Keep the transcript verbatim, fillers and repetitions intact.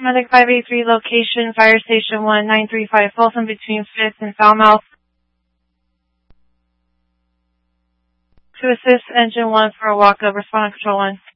Medic five eight three, location, Fire Station one nine three five, Folsom between fifth and Falmouth. To assist Engine one for a walk-up, respond on Control one.